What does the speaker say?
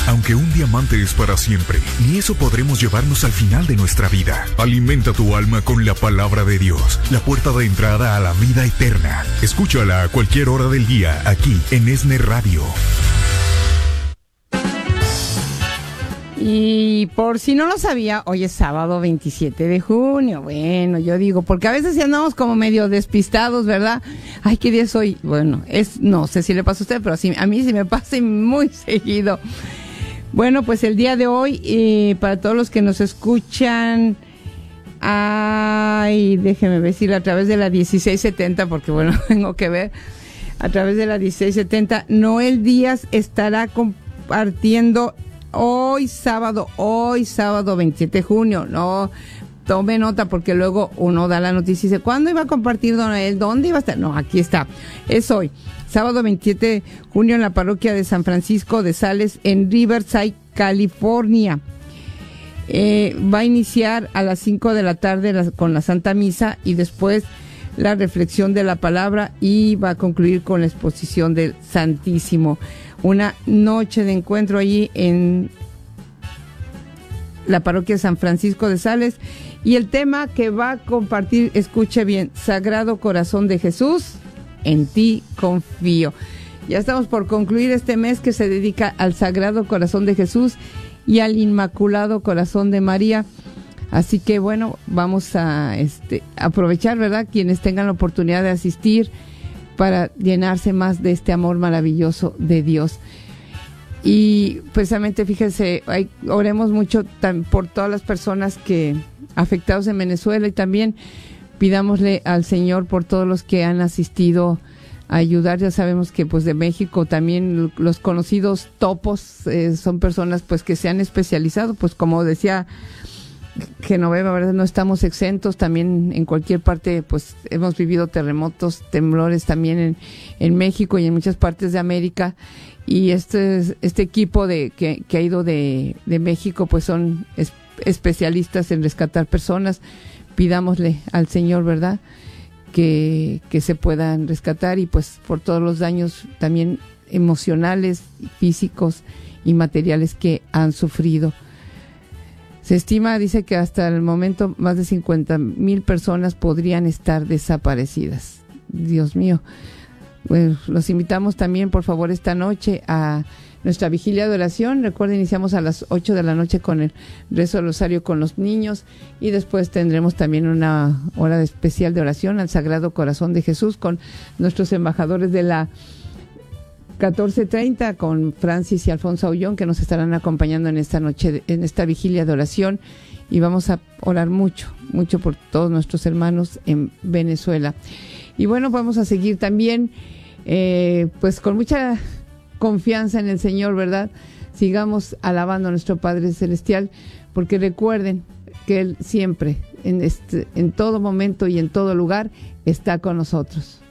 Aunque un diamante es para siempre, ni eso podremos llevarnos al final de nuestra vida. Alimenta tu alma con la palabra de Dios, la puerta de entrada a la vida eterna. Escúchala a cualquier hora del día, aquí en ESNE Radio. Y por si no lo sabía, hoy es sábado 27 de junio. Bueno, yo digo, porque a veces ya andamos como medio despistados, ¿verdad? Ay, ¿qué día es hoy? Bueno, no sé si le pasa a usted, pero sí, a mí sí me pasa y muy seguido. Bueno, pues el día de hoy, para todos los que nos escuchan, déjeme decir, a través de la 1670, porque bueno, tengo que ver, a través de la 1670, Noel Díaz estará compartiendo hoy sábado 27 de junio. No, tome nota porque luego uno da la noticia y dice, ¿cuándo iba a compartir don Noel? ¿Dónde iba a estar? No, aquí está. Es hoy, sábado 27 de junio en la parroquia de San Francisco de Sales en Riverside, California. Va a iniciar a las 5 de la tarde con la Santa Misa y después la reflexión de la palabra y va a concluir con la exposición del Santísimo. Una noche de encuentro allí en la parroquia de San Francisco de Sales. Y el tema que va a compartir, escuche bien, Sagrado Corazón de Jesús, en ti confío. Ya estamos por concluir este mes que se dedica al Sagrado Corazón de Jesús y al Inmaculado Corazón de María. Así que bueno, vamos a aprovechar, ¿verdad?, quienes tengan la oportunidad de asistir para llenarse más de este amor maravilloso de Dios. Y precisamente, fíjense, oremos mucho por todas las personas que afectados en Venezuela y también pidámosle al Señor por todos los que han asistido a ayudar. Ya sabemos que pues de México también los conocidos topos son personas pues que se han especializado, pues como decía Genoveva, ¿verdad? No estamos exentos, también en cualquier parte pues hemos vivido terremotos, temblores también en México y en muchas partes de América, y este equipo que ha ido de México pues son especialistas en rescatar personas. Pidámosle al Señor, ¿verdad?, que se puedan rescatar y pues por todos los daños también emocionales, físicos y materiales que han sufrido. Se estima, dice, que hasta el momento más de 50,000 personas podrían estar desaparecidas. Dios mío. Bueno, los invitamos también, por favor, esta noche a nuestra vigilia de oración. Recuerden, iniciamos a las 8 de la noche con el rezo del rosario con los niños y después tendremos también una hora especial de oración al Sagrado Corazón de Jesús con nuestros embajadores de la 14:30 con Francis y Alfonso Aullón, que nos estarán acompañando en esta noche, en esta vigilia de oración, y vamos a orar mucho por todos nuestros hermanos en Venezuela. Y bueno, vamos a seguir también pues con mucha confianza en el Señor, ¿verdad? Sigamos alabando a nuestro Padre Celestial, porque recuerden que Él siempre, en todo momento y en todo lugar, está con nosotros.